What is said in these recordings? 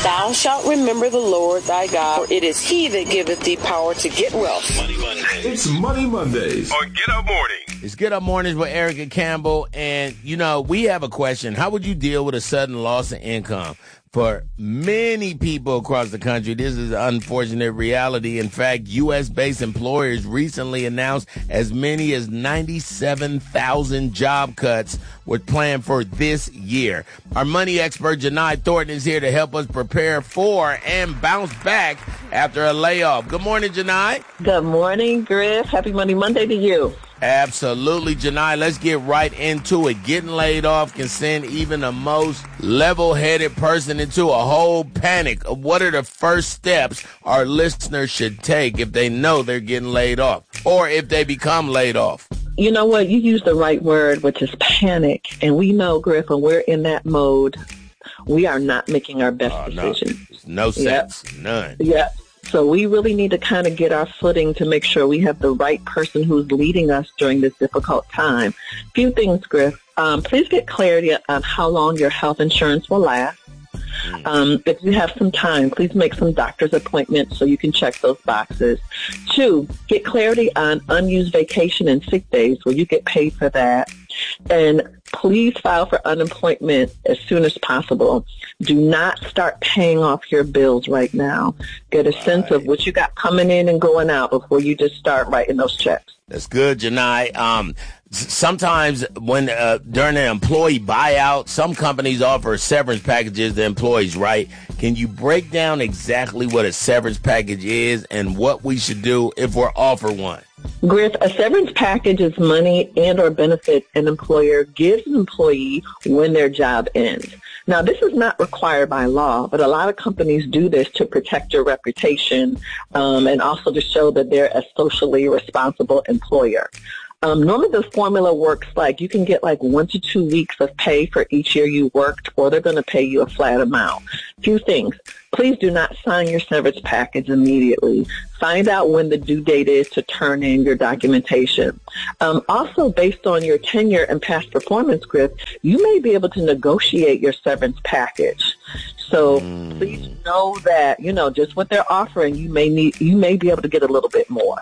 Thou shalt remember the Lord thy God, for it is he that giveth thee power to get wealth. Money Mondays. It's Money Mondays on Get Up Morning. It's Get Up Mornings with Erica Campbell. And, we have a question. How would you deal with a sudden loss of income? For many people across the country, this is an unfortunate reality. In fact, U.S.-based employers recently announced as many as 97,000 job cuts were planned for this year. Our money expert, Janai Thornton, is here to help us prepare for and bounce back after a layoff. Good morning, Janai. Good morning, Griff. Happy Money Monday to you. Absolutely, Janai. Let's get right into it. Getting laid off can send even the most level-headed person into a whole panic. What are the first steps our listeners should take if they know they're getting laid off or if they become laid off? You know what? You used the right word, which is panic. And we know, Griff, when we're in that mode, we are not making our best decisions. No sense. Yep. None. Yeah. So we really need to kind of get our footing to make sure we have the right person who's leading us during this difficult time. Few things, Griff. Please get clarity on how long your health insurance will last. If you have some time, please make some doctor's appointments so you can check those boxes. 2, get clarity on unused vacation and sick days where you get paid for that. And please file for unemployment as soon as possible. Do not start paying off your bills right now. Get a sense of what you got coming in and going out before you just start writing those checks. That's good, Janai. Sometimes when during an employee buyout, some companies offer severance packages to employees, right? Can you break down exactly what a severance package is and what we should do if we're offered one? Griff, a severance package is money and or benefit an employer gives an employee when their job ends. Now, this is not required by law, but a lot of companies do this to protect your reputation and also to show that they're a socially responsible employer. Normally the formula works like you can get like 1 to 2 weeks of pay for each year you worked, or they're going to pay you a flat amount. Few things. Please do not sign your severance package immediately. Find out when the due date is to turn in your documentation. Also, based on your tenure and past performance, Griff, you may be able to negotiate your severance package. So please know that, just what they're offering, you may be able to get a little bit more.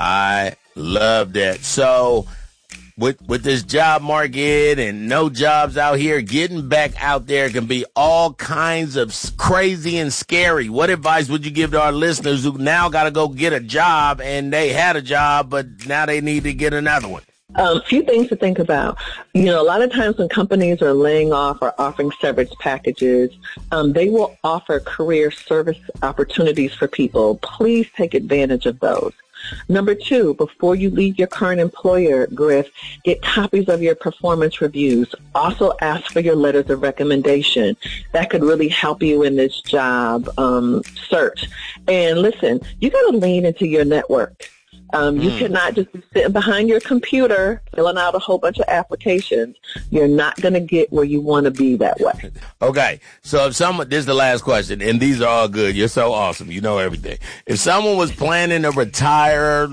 I love that. So with this job market and no jobs out here, getting back out there can be all kinds of crazy and scary. What advice would you give to our listeners who now got to go get a job and they had a job, but now they need to get another one? A few things to think about. A lot of times when companies are laying off or offering severance packages, they will offer career service opportunities for people. Please take advantage of those. Number 2, before you leave your current employer, Griff, get copies of your performance reviews. Also ask for your letters of recommendation. That could really help you in this job search. And listen, you got to lean into your network. You cannot just be sitting behind your computer filling out a whole bunch of applications. You're not going to get where you want to be that way. Okay, so if someone, this is the last question, and these are all good. You're so awesome. You know everything. If someone was planning to retire,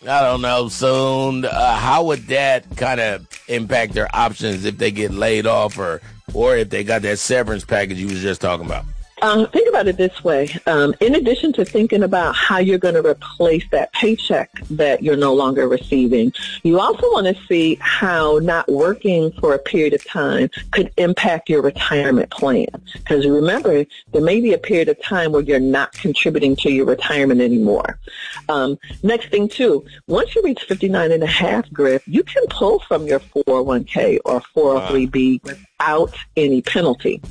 soon, how would that kind of impact their options if they get laid off or if they got that severance package you was just talking about? Think about it this way. In addition to thinking about how you're going to replace that paycheck that you're no longer receiving, you also want to see how not working for a period of time could impact your retirement plan. Because remember, there may be a period of time where you're not contributing to your retirement anymore. Next thing, too, once you reach 59 and a half, Griff, you can pull from your 401k or 403b without any penalty.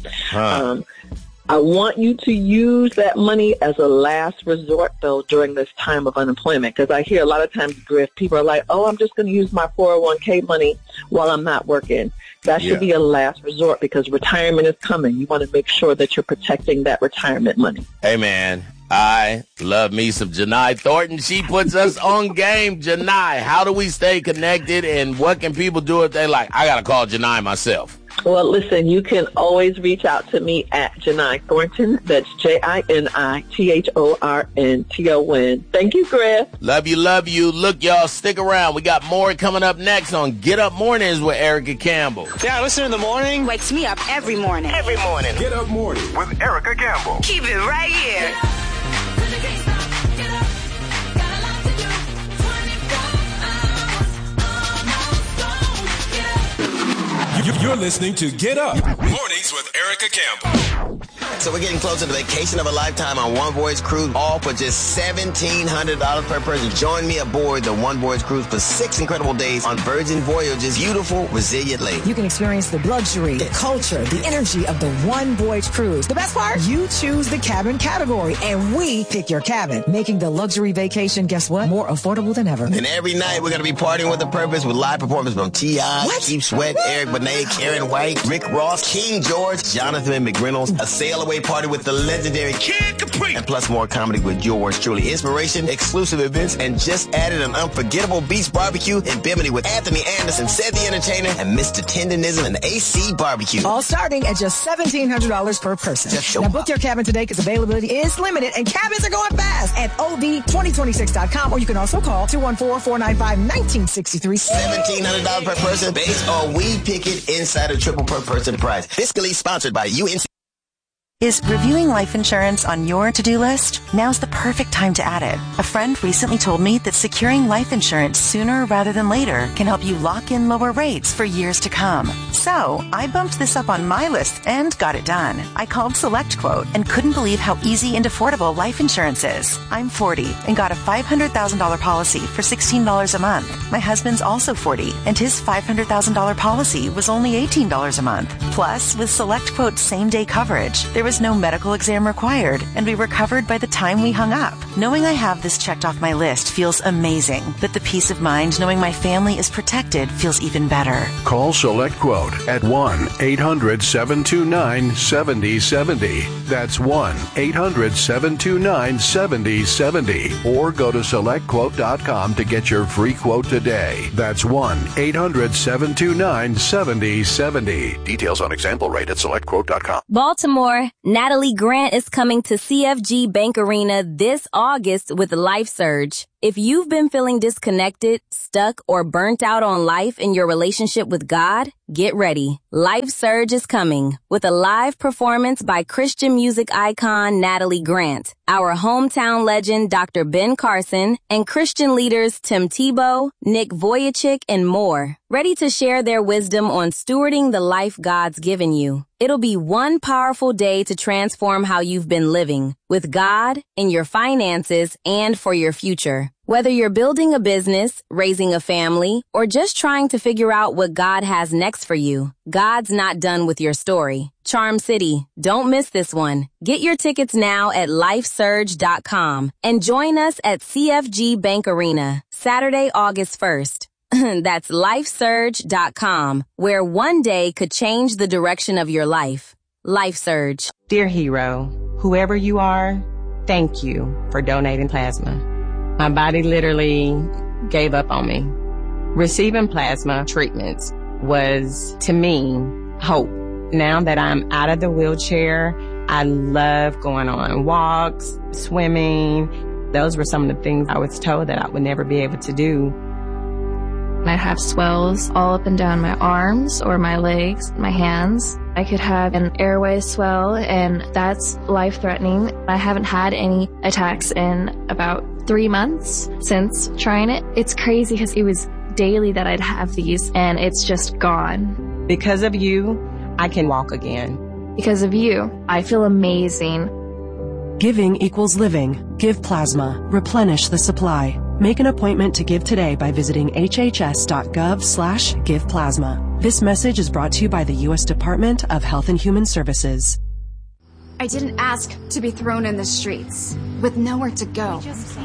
I want you to use that money as a last resort, though, during this time of unemployment, because I hear a lot of times, Griff, people are like, I'm just going to use my 401k money while I'm not working. That should be a last resort because retirement is coming. You want to make sure that you're protecting that retirement money. Hey, man, I love me some Janai Thornton. She puts us on game. Janai, how do we stay connected, and what can people do if they like, I got to call Janai myself? Well, listen, you can always reach out to me at Janai Thornton. That's JINITHORNTON. Thank you, Griff. Love you, love you. Look, y'all, stick around. We got more coming up next on Get Up Mornings with Erica Campbell. Yeah, listen in the morning. Wakes me up every morning. Every morning. Get Up Morning with Erica Campbell. Keep it right here. You're listening to Get Up Mornings with Erica Campbell. So we're getting close to the vacation of a lifetime on One Voyage Cruise, all for just $1,700 per person. Join me aboard the One Voyage Cruise for 6 incredible days on Virgin Voyage's beautiful, resilient lake. You can experience the luxury, the culture, the energy of the One Voyage Cruise. The best part? You choose the cabin category, and we pick your cabin, making the luxury vacation, guess what, more affordable than ever. And every night we're going to be partying with a purpose with live performances from T.I., Keith Sweat, Eric Benet, Karen White, Rick Ross, King George, Jonathan McReynolds, a sail away party with the legendary Kid Capri, and plus more comedy with yours truly. Inspiration, exclusive events, and just added an unforgettable beach barbecue in Bimini with Anthony Anderson, Seth the Entertainer, and Mr. Tendonism and AC Barbecue. All starting at just $1,700 per person. Now book your cabin today because availability is limited and cabins are going fast at OD2026.com, or you can also call 214-495-1963. $1,700 per person, base or we pick it inside a triple per person price. Fiscally sponsored by UNC. Is reviewing life insurance on your to-do list? Now's the perfect time to add it. A friend recently told me that securing life insurance sooner rather than later can help you lock in lower rates for years to come. So I bumped this up on my list and got it done. I called SelectQuote and couldn't believe how easy and affordable life insurance is. I'm 40 and got a $500,000 policy for $16 a month. My husband's also 40 and his $500,000 policy was only $18 a month. Plus, with SelectQuote's same-day coverage, there was no medical exam required, and we were covered by the time we hung up. Knowing I have this checked off my list feels amazing, but the peace of mind knowing my family is protected feels even better. Call SelectQuote at 1-800-729-7070. That's 1-800-729-7070. Or go to SelectQuote.com to get your free quote today. That's 1-800-729-7070. Details on example rate at SelectQuote.com. Baltimore, Natalie Grant is coming to CFG Bank Arena this August with Life Surge. If you've been feeling disconnected, stuck, or burnt out on life in your relationship with God, get ready. Life Surge is coming with a live performance by Christian music icon Natalie Grant, our hometown legend Dr. Ben Carson, and Christian leaders Tim Tebow, Nick Vujicic, and more, ready to share their wisdom on stewarding the life God's given you. It'll be one powerful day to transform how you've been living with God, in your finances, and for your future. Whether you're building a business, raising a family, or just trying to figure out what God has next for you, God's not done with your story. Charm City, don't miss this one. Get your tickets now at lifesurge.com and join us at CFG Bank Arena, Saturday, August 1st. That's lifesurge.com, where one day could change the direction of your life. Life Surge. Dear hero, whoever you are, thank you for donating plasma. My body literally gave up on me. Receiving plasma treatments was, to me, hope. Now that I'm out of the wheelchair, I love going on walks, swimming. Those were some of the things I was told that I would never be able to do. I have swells all up and down my arms or my legs, my hands. I could have an airway swell, and that's life-threatening. I haven't had any attacks in about 3 months since trying it. It's crazy because it was daily that I'd have these, and it's just gone. Because of you, I can walk again. Because of you, I feel amazing. Giving equals living. Give plasma. Replenish the supply. Make an appointment to give today by visiting hhs.gov/giveplasma. This message is brought to you by the U.S. Department of Health and Human Services. I didn't ask to be thrown in the streets with nowhere to go.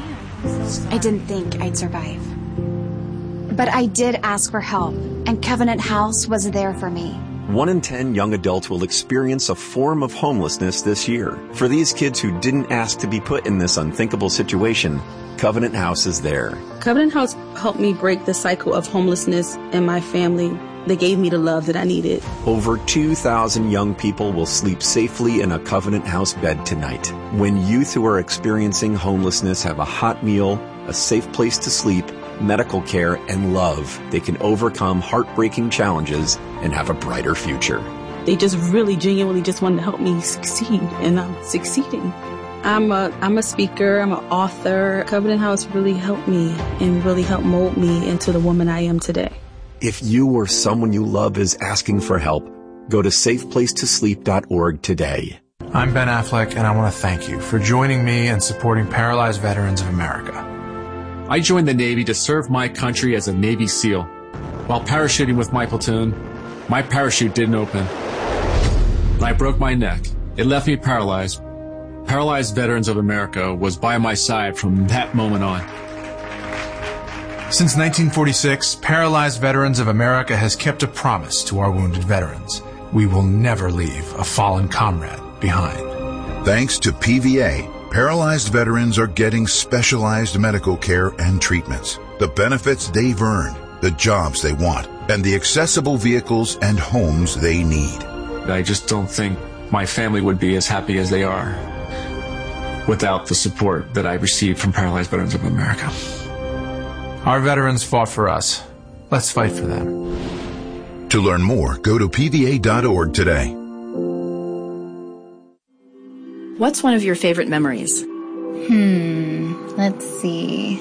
I didn't think I'd survive. But I did ask for help, and Covenant House was there for me. 1 in 10 young adults will experience a form of homelessness this year. For these kids who didn't ask to be put in this unthinkable situation, Covenant House is there. Covenant House helped me break the cycle of homelessness in my family. They gave me the love that I needed. Over 2,000 young people will sleep safely in a Covenant House bed tonight. When youth who are experiencing homelessness have a hot meal, a safe place to sleep, medical care, and love, they can overcome heartbreaking challenges and have a brighter future. They just really genuinely just wanted to help me succeed, and I'm succeeding. I'm a speaker, I'm an author. Covenant House really helped me and really helped mold me into the woman I am today. If you or someone you love is asking for help, go to safeplacetosleep.org today. I'm Ben Affleck, and I want to thank you for joining me and supporting Paralyzed Veterans of America. I joined the Navy to serve my country as a Navy SEAL. While parachuting with my platoon, my parachute didn't open. I broke my neck. It left me paralyzed. Paralyzed Veterans of America was by my side from that moment on. Since 1946, Paralyzed Veterans of America has kept a promise to our wounded veterans. We will never leave a fallen comrade behind. Thanks to PVA, paralyzed veterans are getting specialized medical care and treatments, the benefits they've earned, the jobs they want, and the accessible vehicles and homes they need. I just don't think my family would be as happy as they are without the support that I received from Paralyzed Veterans of America. Our veterans fought for us. Let's fight for them. To learn more, go to pva.org today. What's one of your favorite memories? Let's see.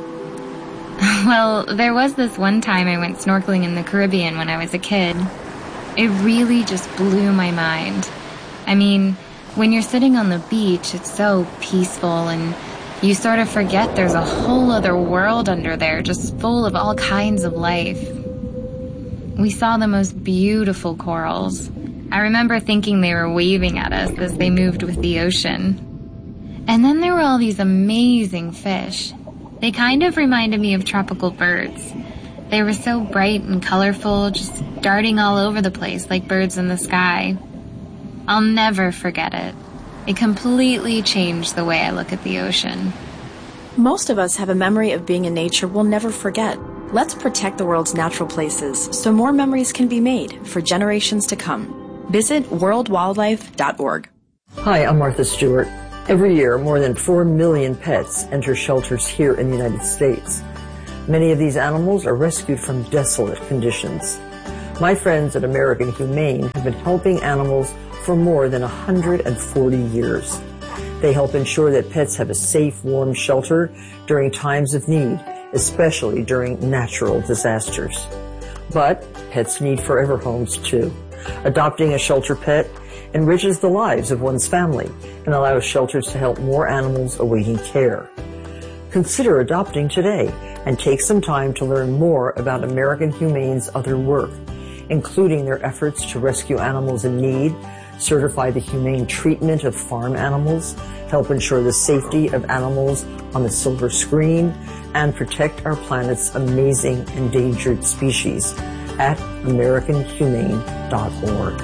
Well, there was this one time I went snorkeling in the Caribbean when I was a kid. It really just blew my mind. I mean, when you're sitting on the beach, it's so peaceful and you sort of forget there's a whole other world under there just full of all kinds of life. We saw the most beautiful corals. I remember thinking they were waving at us as they moved with the ocean. And then there were all these amazing fish. They kind of reminded me of tropical birds. They were so bright and colorful, just darting all over the place like birds in the sky. I'll never forget it. It completely changed the way I look at the ocean. Most of us have a memory of being in nature we'll never forget. Let's protect the world's natural places so more memories can be made for generations to come. Visit worldwildlife.org. Hi, I'm Martha Stewart. Every year, more than 4 million pets enter shelters here in the United States. Many of these animals are rescued from desolate conditions. My friends at American Humane have been helping animals for more than 140 years. They help ensure that pets have a safe, warm shelter during times of need, especially during natural disasters. But pets need forever homes too. Adopting a shelter pet enriches the lives of one's family and allows shelters to help more animals awaiting care. Consider adopting today and take some time to learn more about American Humane's other work, including their efforts to rescue animals in need, certify the humane treatment of farm animals, help ensure the safety of animals on the silver screen, and protect our planet's amazing endangered species at AmericanHumane.org.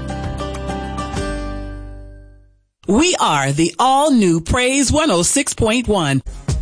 We are the all-new Praise 106.1.